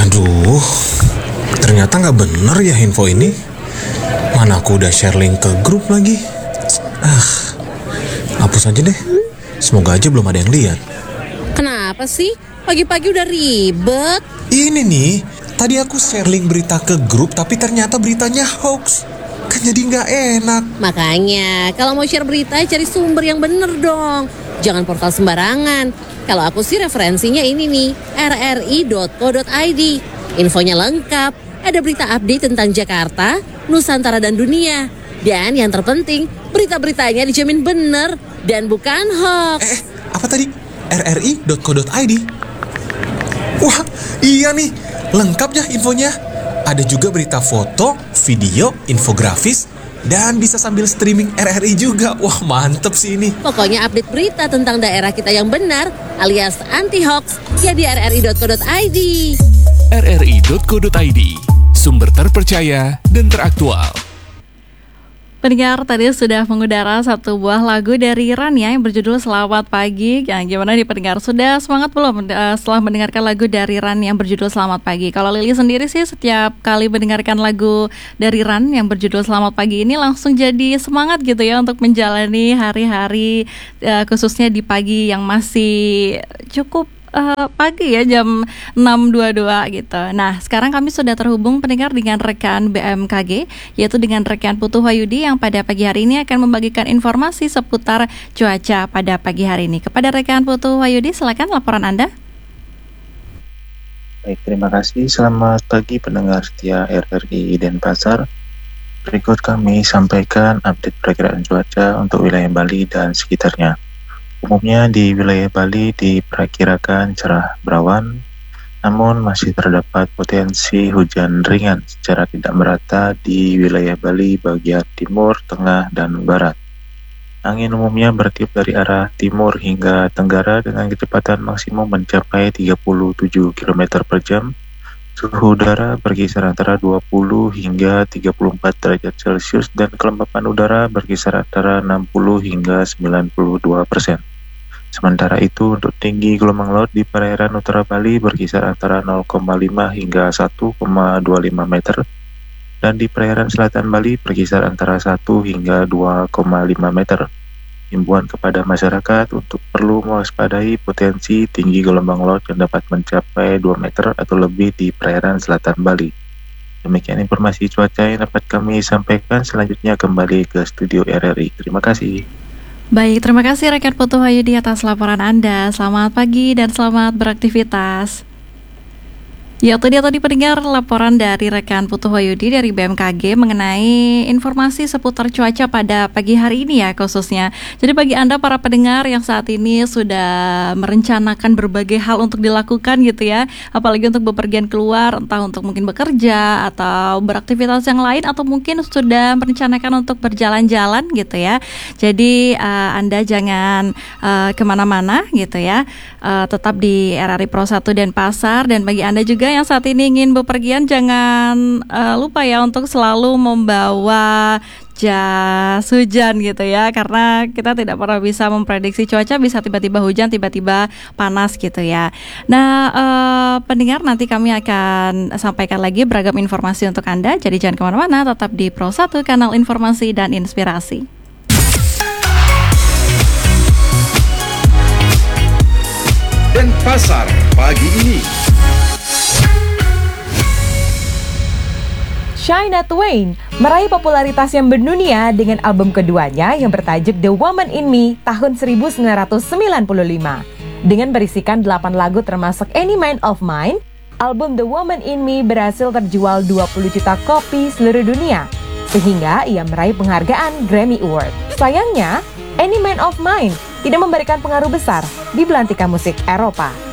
Aduh, ternyata nggak bener ya info ini. Mana aku udah share link ke grup lagi. Hapus aja deh. Semoga aja belum ada yang lihat. Kenapa sih? Pagi-pagi udah ribet. Ini nih, tadi aku share link berita ke grup tapi ternyata beritanya hoax. Kan jadi nggak enak. Makanya, kalau mau share berita cari sumber yang bener dong. Jangan portal sembarangan. Kalau aku sih referensinya ini nih, rri.co.id. Infonya lengkap, ada berita update tentang Jakarta, Nusantara dan dunia. Dan yang terpenting, berita-beritanya dijamin bener dan bukan hoax. Apa tadi? rri.co.id. Wah, iya nih, lengkap ya infonya. Ada juga berita foto, video, infografis, dan bisa sambil streaming RRI juga. Wah, mantep sih ini. Pokoknya update berita tentang daerah kita yang benar alias anti-hoax ya di rri.co.id. rri.co.id, sumber terpercaya dan teraktual. Pendengar, tadi sudah mengudara satu buah lagu dari Rania yang berjudul Selamat Pagi. Gimana nih pendengar? Sudah semangat belum setelah mendengarkan lagu dari Ran yang berjudul Selamat Pagi? Kalau Lili sendiri sih setiap kali mendengarkan lagu dari Ran yang berjudul Selamat Pagi ini langsung jadi semangat gitu ya untuk menjalani hari-hari khususnya di pagi yang masih cukup pagi ya, jam 6.22 gitu. Nah, sekarang kami sudah terhubung pendengar dengan rekan BMKG, yaitu dengan rekan Putu Wahyudi yang pada pagi hari ini akan membagikan informasi seputar cuaca pada pagi hari ini. Kepada rekan Putu Wahyudi, silakan laporan Anda. Baik, terima kasih. Selamat pagi pendengar setia RRI Denpasar. Berikut kami sampaikan update perakiraan cuaca untuk wilayah Bali dan sekitarnya. Umumnya di wilayah Bali diperkirakan cerah berawan, namun masih terdapat potensi hujan ringan secara tidak merata di wilayah Bali bagian timur, tengah, dan barat. Angin umumnya bertiup dari arah timur hingga tenggara dengan kecepatan maksimum mencapai 37 km per jam. Suhu udara berkisar antara 20 hingga 34 derajat Celcius dan kelembapan udara berkisar antara 60 hingga 92%. Sementara itu untuk tinggi gelombang laut di perairan utara Bali berkisar antara 0,5 hingga 1,25 meter dan di perairan selatan Bali berkisar antara 1 hingga 2,5 meter. Himbauan kepada masyarakat untuk perlu mewaspadai potensi tinggi gelombang laut yang dapat mencapai 2 meter atau lebih di perairan selatan Bali. Demikian informasi cuaca yang dapat kami sampaikan. Selanjutnya kembali ke studio RRI. Terima kasih. Baik, terima kasih rekan Putu Wahyudi atas laporan Anda. Selamat pagi dan selamat beraktivitas. Ya, itu dia tadi pendengar laporan dari rekan Putu Wahyudi dari BMKG mengenai informasi seputar cuaca pada pagi hari ini ya khususnya. Jadi bagi Anda para pendengar yang saat ini sudah merencanakan berbagai hal untuk dilakukan gitu ya, apalagi untuk bepergian keluar, entah untuk mungkin bekerja atau beraktivitas yang lain atau mungkin sudah merencanakan untuk berjalan-jalan gitu ya. Jadi Anda jangan kemana-mana gitu ya, tetap di RRI Pro 1 Denpasar. Dan bagi Anda juga yang saat ini ingin bepergian, jangan lupa ya untuk selalu membawa jas hujan gitu ya, karena kita tidak pernah bisa memprediksi cuaca, bisa tiba-tiba hujan, tiba-tiba panas gitu ya. Nah, pendengar, nanti kami akan sampaikan lagi beragam informasi untuk Anda, jadi jangan kemana-mana, tetap di Pro 1, kanal informasi dan inspirasi. Denpasar pagi ini. Shania Twain meraih popularitas yang mendunia dengan album keduanya yang bertajuk The Woman in Me tahun 1995. Dengan berisikan 8 lagu termasuk Any Mind of Mine, album The Woman in Me berhasil terjual 20 juta kopi seluruh dunia, sehingga ia meraih penghargaan Grammy Award. Sayangnya, Any Mind of Mine tidak memberikan pengaruh besar di belantika musik Eropa.